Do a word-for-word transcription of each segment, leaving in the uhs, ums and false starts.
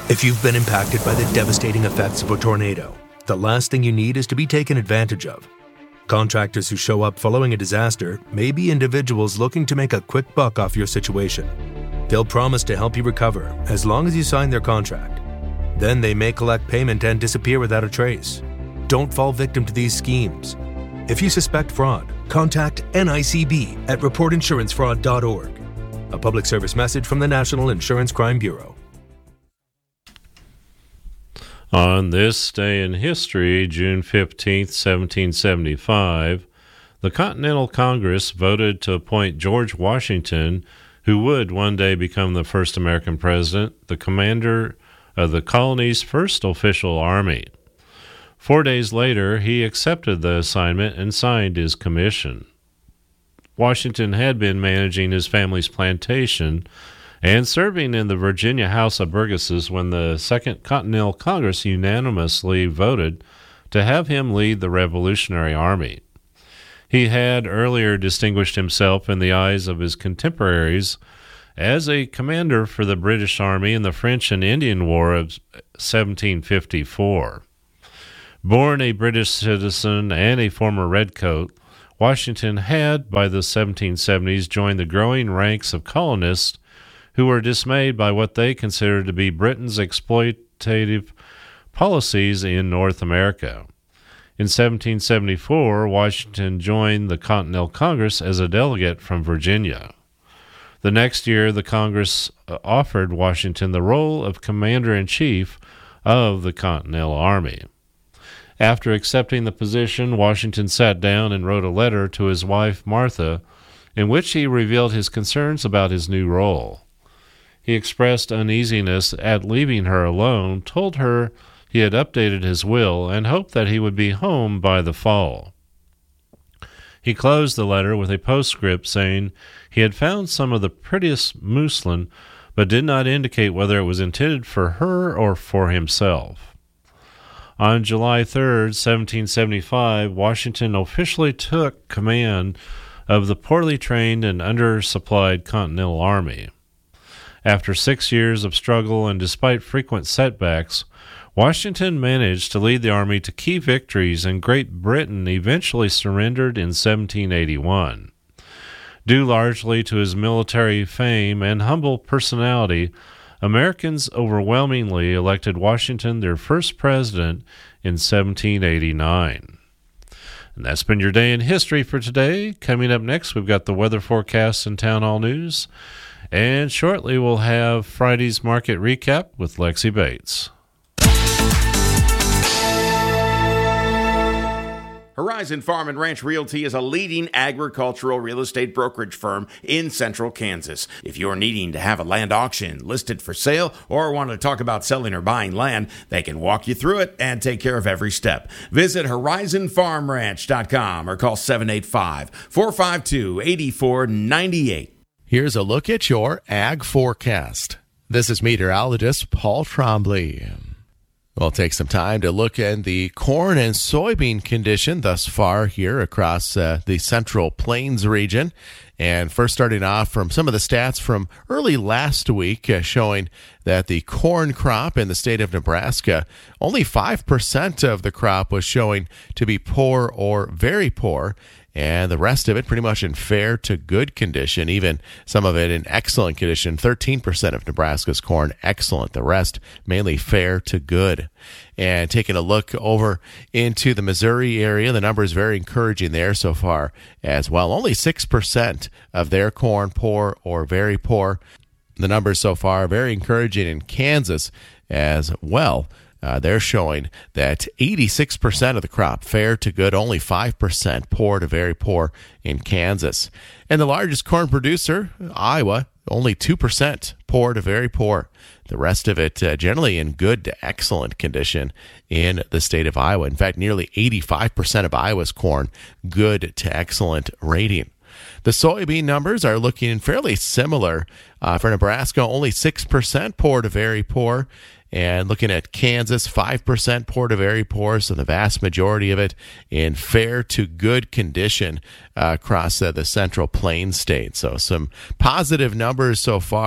If you've been impacted by the devastating effects of a tornado, the last thing you need is to be taken advantage of. Contractors who show up following a disaster may be individuals looking to make a quick buck off your situation. They'll promise to help you recover as long as you sign their contract. Then they may collect payment and disappear without a trace. Don't fall victim to these schemes. If you suspect fraud, contact N I C B at report insurance fraud dot org. A public service message from the National Insurance Crime Bureau. On this day in history, June fifteenth, seventeen seventy-five, the Continental Congress voted to appoint George Washington, who would one day become the first American president, the commander of the colony's first official army. Four days later, he accepted the assignment and signed his commission. Washington had been managing his family's plantation and serving in the Virginia House of Burgesses when the Second Continental Congress unanimously voted to have him lead the Revolutionary Army. He had earlier distinguished himself in the eyes of his contemporaries as a commander for the British Army in the French and Indian War of seventeen fifty-four. Born a British citizen and a former redcoat, Washington had, by the seventeen seventies, joined the growing ranks of colonists who were dismayed by what they considered to be Britain's exploitative policies in North America. In seventeen seventy-four, Washington joined the Continental Congress as a delegate from Virginia. The next year, the Congress offered Washington the role of commander-in-chief of the Continental Army. After accepting the position, Washington sat down and wrote a letter to his wife, Martha, in which he revealed his concerns about his new role. He expressed uneasiness at leaving her alone, told her he had updated his will, and hoped that he would be home by the fall. He closed the letter with a postscript saying he had found some of the prettiest muslin, but did not indicate whether it was intended for her or for himself. On July third, seventeen seventy-five, Washington officially took command of the poorly trained and undersupplied Continental Army. After six years of struggle and despite frequent setbacks, Washington managed to lead the army to key victories, and Great Britain eventually surrendered in seventeen eighty-one. Due largely to his military fame and humble personality, Americans overwhelmingly elected Washington their first president in seventeen eighty-nine. And that's been your day in history for today. Coming up next, we've got the weather forecast and town hall news. And shortly, we'll have Friday's market recap with Lexi Bates. Horizon Farm and Ranch Realty is a leading agricultural real estate brokerage firm in central Kansas. If you're needing to have a land auction listed for sale or want to talk about selling or buying land, they can walk you through it and take care of every step. Visit horizon farm ranch dot com or call seven eight five, four five two, eight four nine eight. Here's a look at your ag forecast. This is meteorologist Paul Trombley. We'll take some time to look at the corn and soybean condition thus far here across uh, the Central Plains region. And first starting off from some of the stats from early last week uh, showing that the corn crop in the state of Nebraska, only five percent of the crop was showing to be poor or very poor. And the rest of it pretty much in fair to good condition, even some of it in excellent condition. thirteen percent of Nebraska's corn, excellent. The rest mainly fair to good. And taking a look over into the Missouri area, the number is very encouraging there so far as well. Only six percent of their corn poor or very poor. The numbers so far very encouraging in Kansas as well. Uh, they're showing that eighty-six percent of the crop fair to good, only five percent poor to very poor in Kansas. And the largest corn producer, Iowa, only two percent poor to very poor. The rest of it uh, generally in good to excellent condition in the state of Iowa. In fact, nearly eighty-five percent of Iowa's corn good to excellent rating. The soybean numbers are looking fairly similar. Uh, for Nebraska, only six percent poor to very poor. And looking at Kansas, five percent poor to very poor, so the vast majority of it in fair to good condition uh, across uh, the Central Plains state. So some positive numbers so far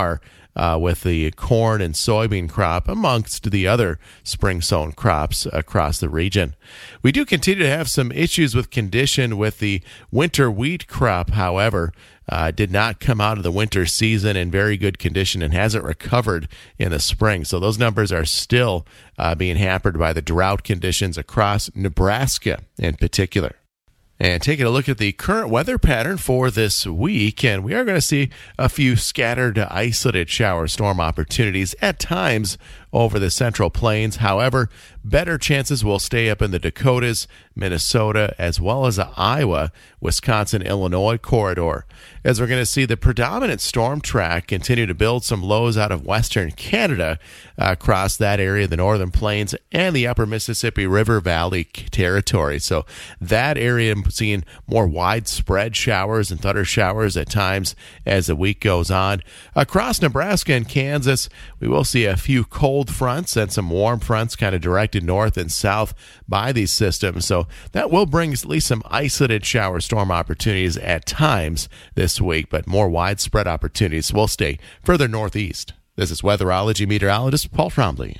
uh, with the corn and soybean crop amongst the other spring sown crops across the region. We do continue to have some issues with condition with the winter wheat crop, however. Uh, did not come out of the winter season in very good condition and hasn't recovered in the spring. So those numbers are still uh, being hampered by the drought conditions across Nebraska in particular. And taking a look at the current weather pattern for this week, and we are going to see a few scattered, isolated shower storm opportunities at times over the Central Plains. However, better chances will stay up in the Dakotas, Minnesota, as well as the Iowa, Wisconsin, Illinois corridor, as we're going to see the predominant storm track continue to build some lows out of western Canada uh, across that area, the Northern Plains, and the upper Mississippi River Valley territory. So that area seeing more widespread showers and thunder showers at times as the week goes on. Across Nebraska and Kansas, we will see a few cold fronts and some warm fronts kind of directed north and south by these systems. So that will bring at least some isolated shower storm opportunities at times this week, but more widespread opportunities will stay further northeast. This is weatherology meteorologist Paul Trombley.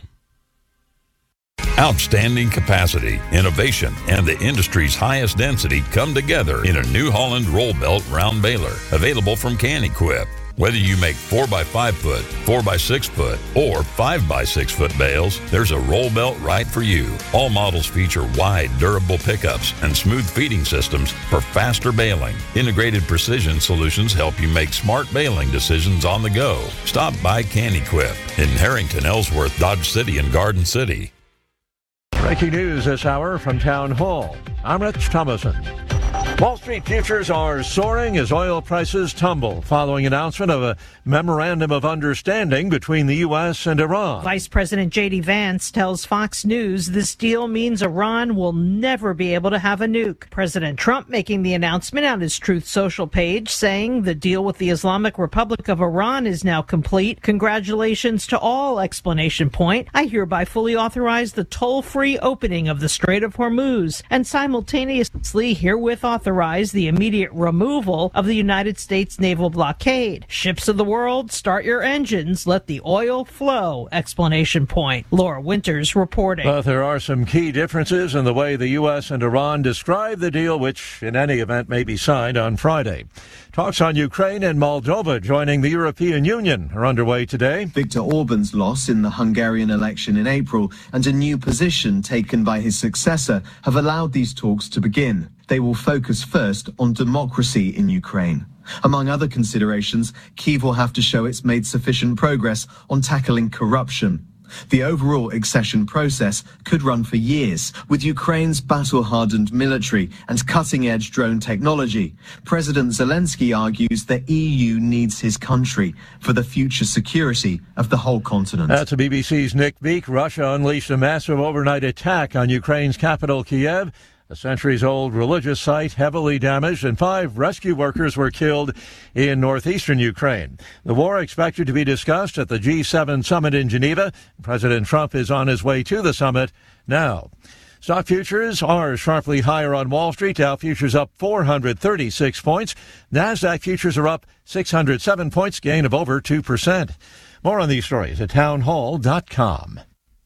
Outstanding capacity, innovation, and the industry's highest density come together in a New Holland roll belt round baler, available from Can-Equip. Whether you make four by five foot, four by six foot, or five by six foot bales, there's a roll belt right for you. All models feature wide, durable pickups and smooth feeding systems for faster baling. Integrated precision solutions help you make smart baling decisions on the go. Stop by Can-Equip in Harrington, Ellsworth, Dodge City, and Garden City. Breaking news this hour from Town Hall. I'm Rich Thomason. Wall Street futures are soaring as oil prices tumble following announcement of a memorandum of understanding between the U S and Iran. Vice President J D Vance tells Fox News this deal means Iran will never be able to have a nuke. President Trump making the announcement on his Truth Social page, saying the deal with the Islamic Republic of Iran is now complete. Congratulations to all! Explanation point. I hereby fully authorize the toll-free opening of the Strait of Hormuz and simultaneously herewith authorize the immediate removal of the United States naval blockade. Ships of the world, start your engines. Let the oil flow! Explanation point. Laura Winters reporting. But there are some key differences in the way the U S and Iran describe the deal, which in any event may be signed on Friday. Talks on Ukraine and Moldova joining the European Union are underway today. Viktor Orban's loss in the Hungarian election in April and a new position taken by his successor have allowed these talks to begin. They will focus first on democracy in Ukraine. Among other considerations, Kyiv will have to show it's made sufficient progress on tackling corruption. The overall accession process could run for years. With Ukraine's battle-hardened military and cutting-edge drone technology, President Zelensky argues the E U needs his country for the future security of the whole continent. That's B B C's Nick Beek. Russia unleashed a massive overnight attack on Ukraine's capital, Kiev. A centuries-old religious site heavily damaged, and five rescue workers were killed in northeastern Ukraine. The war expected to be discussed at the G seven summit in Geneva. President Trump is on his way to the summit now. Stock futures are sharply higher on Wall Street. Dow futures up four hundred thirty-six points. NASDAQ futures are up six hundred seven points, gain of over two percent. More on these stories at townhall dot com.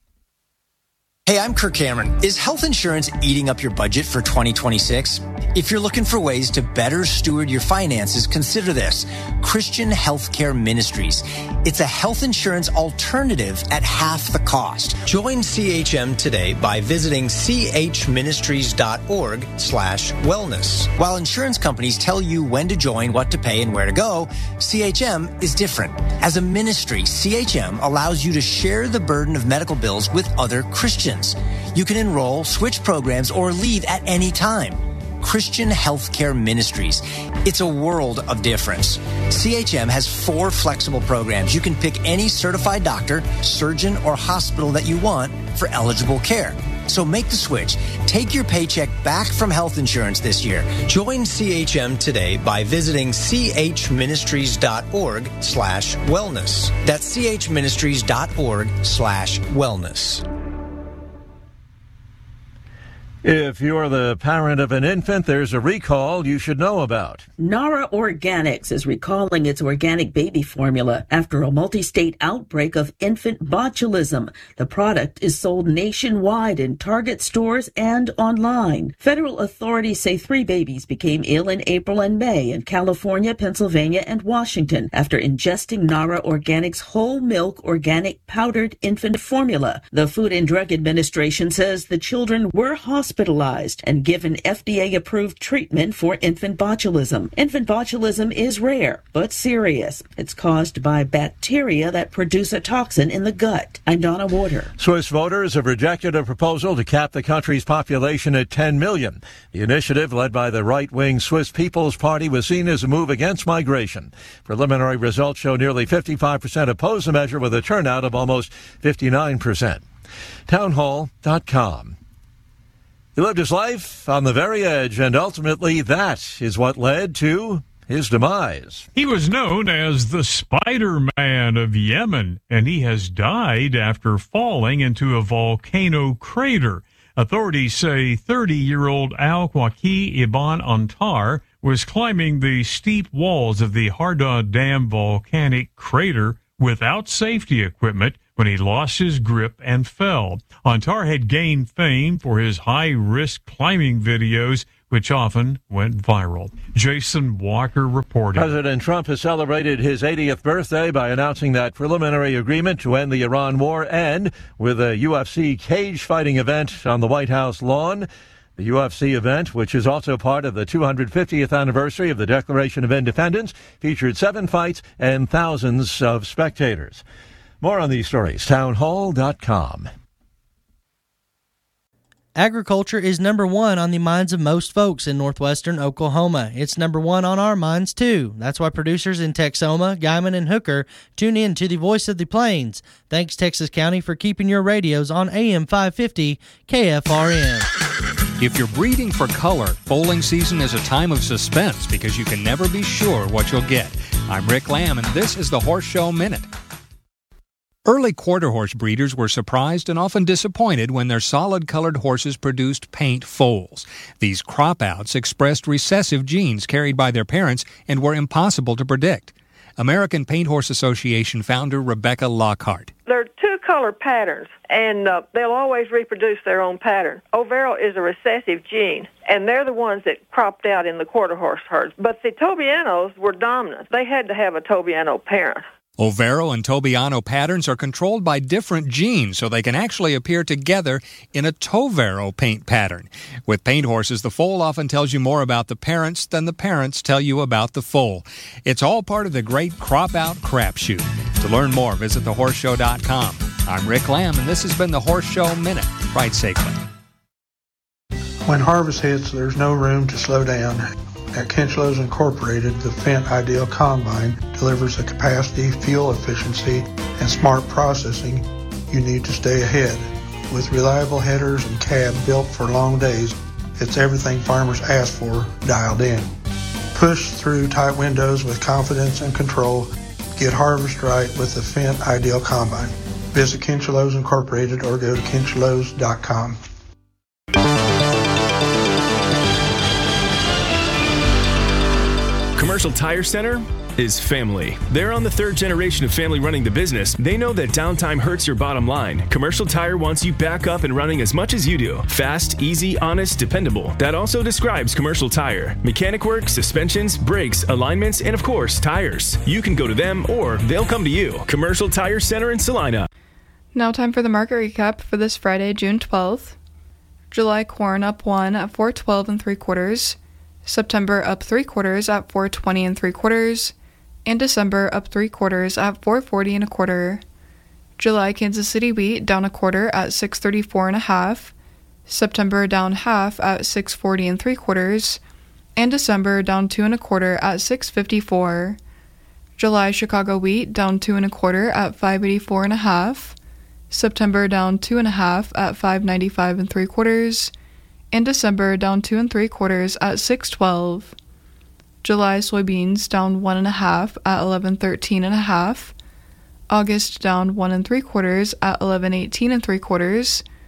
Hey, I'm Kirk Cameron. Is health insurance eating up your budget for twenty twenty-six? If you're looking for ways to better steward your finances, consider this. Christian Healthcare Ministries. It's a health insurance alternative at half the cost. Join C H M today by visiting chministries.org slash wellness. While insurance companies tell you when to join, what to pay, and where to go, C H M is different. As a ministry, C H M allows you to share the burden of medical bills with other Christians. You can enroll, switch programs, or leave at any time. Christian Healthcare Ministries. It's a world of difference. C H M has four flexible programs. You can pick any certified doctor, surgeon, or hospital that you want for eligible care. So make the switch. Take your paycheck back from health insurance this year. Join C H M today by visiting chministries.org slash wellness. That's chministries.org slash wellness. If you're the parent of an infant, there's a recall you should know about. Nara Organics is recalling its organic baby formula after a multi-state outbreak of infant botulism. The product is sold nationwide in Target stores and online. Federal authorities say three babies became ill in April and May in California, Pennsylvania, and Washington after ingesting Nara Organics whole milk organic powdered infant formula. The Food and Drug Administration says the children were hospitalized hospitalized and given F D A-approved treatment for infant botulism. Infant botulism is rare, but serious. It's caused by bacteria that produce a toxin in the gut. I'm Donna Warder. Swiss voters have rejected a proposal to cap the country's population at ten million. The initiative, led by the right-wing Swiss People's Party, was seen as a move against migration. Preliminary results show nearly fifty-five percent oppose the measure with a turnout of almost fifty-nine percent. townhall dot com. He lived his life on the very edge, and ultimately that is what led to his demise. He was known as the Spider-Man of Yemen, and he has died after falling into a volcano crater. Authorities say thirty-year-old Al-Waqi Ibn Antar was climbing the steep walls of the Hardad Dam volcanic crater without safety equipment when he lost his grip and fell. Antar had gained fame for his high-risk climbing videos, which often went viral. Jason Walker reporting. President Trump has celebrated his eightieth birthday by announcing that preliminary agreement to end the Iran war and with a U F C cage fighting event on the White House lawn. The U F C event, which is also part of the two hundred fiftieth anniversary of the Declaration of Independence, featured seven fights and thousands of spectators. More on these stories, townhall dot com. Agriculture is number one on the minds of most folks in northwestern Oklahoma. It's number one on our minds, too. That's why producers in Texoma, Guyman, and Hooker tune in to the Voice of the Plains. Thanks, Texas County, for keeping your radios on A M five fifty K F R N. If you're breeding for color, foaling season is a time of suspense because you can never be sure what you'll get. I'm Rick Lamb, and this is the Horse Show Minute. Early quarter horse breeders were surprised and often disappointed when their solid-colored horses produced paint foals. These crop-outs expressed recessive genes carried by their parents and were impossible to predict. American Paint Horse Association founder Rebecca Lockhart. There are two color patterns, and uh, they'll always reproduce their own pattern. Overo is a recessive gene, and they're the ones that cropped out in the quarter horse herds. But the Tobianos were dominant. They had to have a Tobiano parent. Overo and Tobiano patterns are controlled by different genes, so they can actually appear together in a Tovero paint pattern. With paint horses, the foal often tells you more about the parents than the parents tell you about the foal. It's all part of the great crop-out crapshoot. To learn more, visit the horse show dot com. I'm Rick Lamb, and this has been the Horse Show Minute. Ride safely. When harvest hits, there's no room to slow down. At Kinchlows Incorporated, the Fendt Ideal Combine delivers the capacity, fuel efficiency, and smart processing you need to stay ahead. With reliable headers and cab built for long days, it's everything farmers ask for dialed in. Push through tight windows with confidence and control. Get harvest right with the Fendt Ideal Combine. Visit Kinchlows Incorporated or go to kinchlows dot com. Commercial Tire Center is family. They're on the third generation of family running the business. They know that downtime hurts your bottom line. Commercial Tire wants you back up and running as much as you do. Fast, easy, honest, dependable. That also describes Commercial Tire. Mechanic work, suspensions, brakes, alignments, and of course, tires. You can go to them or they'll come to you. Commercial Tire Center in Salina. Now time for the market recap for this Friday, June twelfth. July corn up one at four twelve and three quarters. September up three quarters at four twenty and three quarters, and December up three quarters at four forty and a quarter. July Kansas City wheat down a quarter at six thirty-four and a half, September down half at six forty and three quarters, and December down two and a quarter at six fifty-four. July Chicago wheat down two and a quarter at five eighty-four and a half, September down two and a half at five ninety-five and three quarters, and December down two and three quarters at six twelve. July soybeans down one and a half at eleven thirteen and a half. August down one and three quarters at eleven eighteen and three quarters.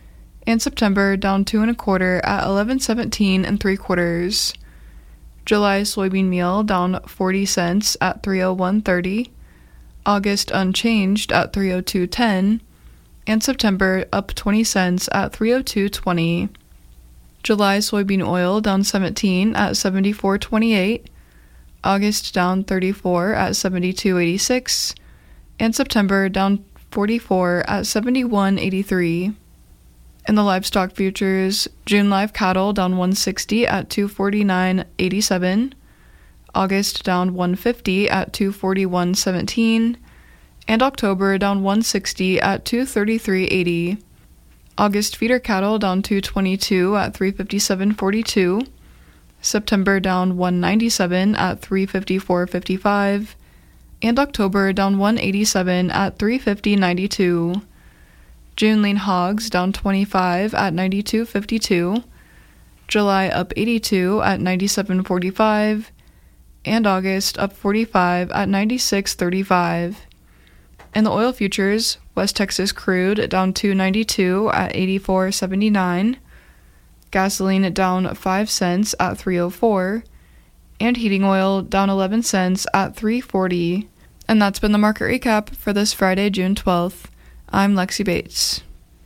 and September down two and a quarter at eleven seventeen and three quarters. July soybean meal down forty cents at three oh one thirty. August unchanged at three oh two ten, and September up twenty cents at three oh two twenty. July soybean oil down seventeen at seventy-four twenty-eight. August down thirty-four at seventy-two eighty-six, and September down forty-four at seventy-one eighty-three. In the livestock futures, June live cattle down one sixty at two forty-nine eighty-seven, August down one fifty at two forty-one seventeen, and October down one sixty at two thirty-three eighty. August feeder cattle down two twenty-two at three fifty-seven forty-two, September down one ninety-seven at three fifty-four fifty-five, and October down one eighty-seven at three fifty ninety-two. June lean hogs down twenty-five at ninety-two fifty-two, July up eighty-two at ninety-seven forty-five, and August up forty-five at ninety-six thirty-five. In the oil futures, West Texas crude down two ninety-two at eighty-four seventy-nine, gasoline down five cents at three oh four, and heating oil down eleven cents at three forty. And that's been the market recap for this Friday, June twelfth. I'm Lexi Bates.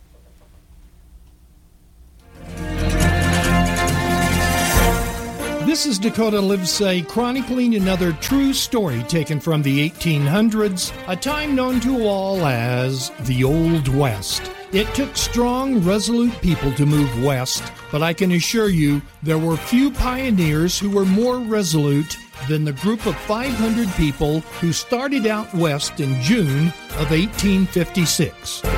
This is Dakota Livesay chronicling another true story taken from the eighteen hundreds, a time known to all as the Old West. It took strong, resolute people to move west, but I can assure you there were few pioneers who were more resolute than the group of five hundred people who started out west in June of eighteen fifty-six.